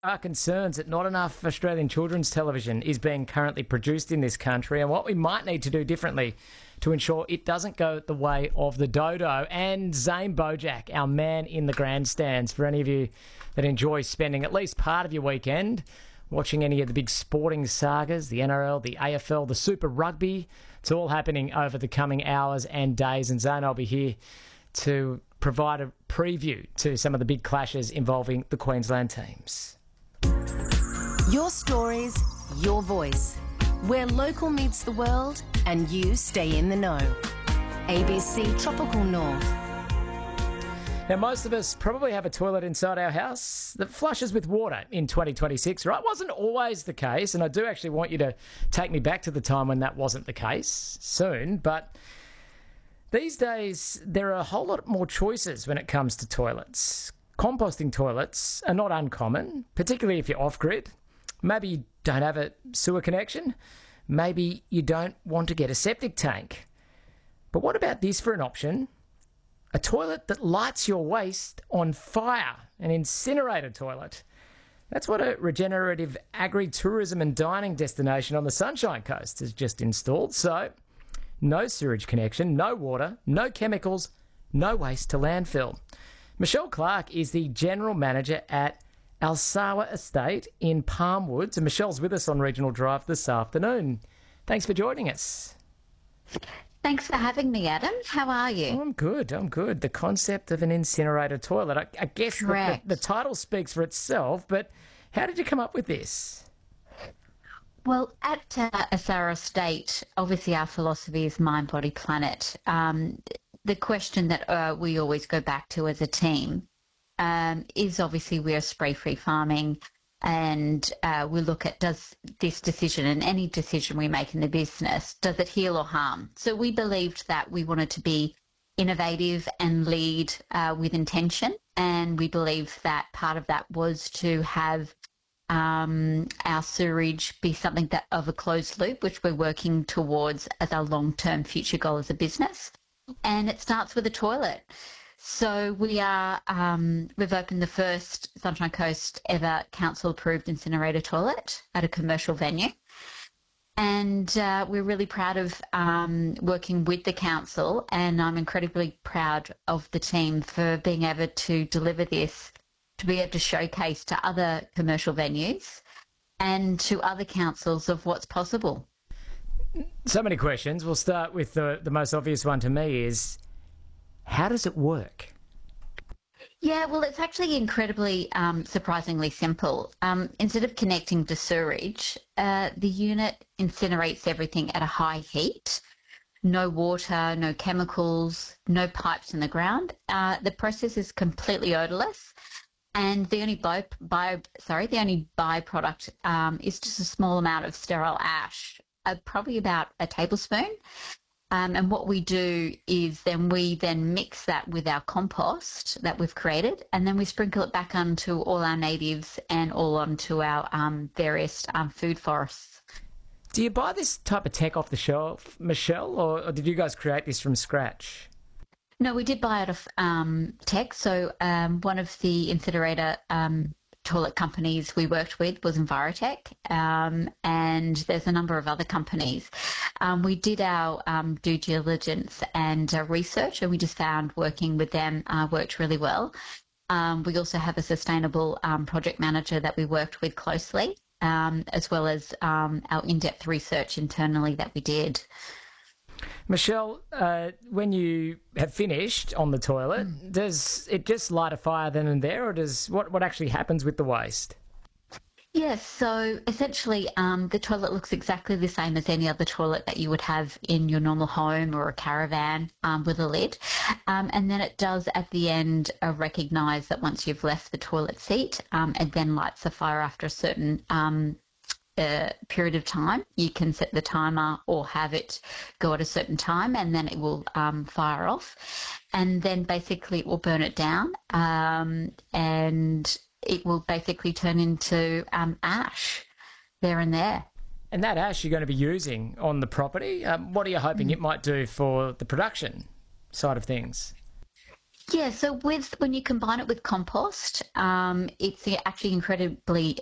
Are concerns that not enough Australian children's television is being currently produced in this country, and what we might need to do differently to ensure it doesn't go the way of the dodo. And Zane Bojack, our man in the grandstands, for any of you that enjoy spending at least part of your weekend watching any of the big sporting sagas, the NRL, the AFL, the Super Rugby, it's all happening over the coming hours and days. And Zane, I'll be here to provide a preview to some of the big clashes involving the Queensland teams. Your stories, your voice. Where local meets the world and you stay in the know. ABC Tropical North. Now, most of us probably have a toilet inside our house that flushes with water in 2026, right? Wasn't always the case, and I do actually want you to take me back to the time when that wasn't the case soon, but these days there are a whole lot more choices when it comes to toilets. Composting toilets are not uncommon, particularly if you're off-grid. Maybe you don't have a sewer connection. Maybe you don't want to get a septic tank. But what about this for an option? A toilet that lights your waste on fire, an incinerator toilet. That's what a regenerative agri-tourism and dining destination on the Sunshine Coast has just installed. So, no sewage connection, no water, no chemicals, no waste to landfill. Michelle Clark is the General Manager at Alsawa Estate in Palmwoods, and Michelle's with us on Regional Drive this afternoon. Thanks for joining us. Thanks for having me, Adam. How are you? Oh, I'm good. The concept of an incinerator toilet. I guess the title speaks for itself, but how did you come up with this? Well, at Alsawa Estate, obviously our philosophy is mind, body, planet. The question that we always go back to as a team is obviously we're spray-free farming, and we look at, does this decision and any decision we make in the business, does it heal or harm? So we believed that we wanted to be innovative and lead with intention, and we believed that part of that was to have our sewerage be something that of a closed loop, which we're working towards as our long-term future goal as a business. And it starts with a toilet. So we've opened the first Sunshine Coast ever council-approved incinerator toilet at a commercial venue. And we're really proud of working with the council, and I'm incredibly proud of the team for being able to deliver this, to be able to showcase to other commercial venues and to other councils of what's possible. So many questions. We'll start with the most obvious one to me is, how does it work? Yeah, well, it's actually incredibly surprisingly simple. Instead of connecting to sewerage, the unit incinerates everything at a high heat. No water, no chemicals, no pipes in the ground. The process is completely odorless, and the only byproduct is just a small amount of sterile ash, probably about a tablespoon. And what we do is we mix that with our compost that we've created, and then we sprinkle it back onto all our natives and all onto our various food forests. Do you buy this type of tech off the shelf, Michelle, or did you guys create this from scratch? No, we did buy it off tech. So one of the incinerator toilet companies we worked with was Envirotech, and there's a number of other companies. We did our due diligence and research, and we just found working with them worked really well. We also have a sustainable project manager that we worked with closely, as well as our in-depth research internally that we did. Michelle, when you have finished on the toilet, does it just light a fire then and there, or does what actually happens with the waste? Yes, so essentially the toilet looks exactly the same as any other toilet that you would have in your normal home or a caravan with a lid. And then it does at the end recognise that once you've left the toilet seat, it then lights a fire after a certain period of time. You can set the timer or have it go at a certain time, and then it will fire off. And then basically it will burn it down, and it will basically turn into ash there and there. And that ash you're going to be using on the property, what are you hoping it might do for the production side of things? Yeah, so when you combine it with compost, it's actually incredibly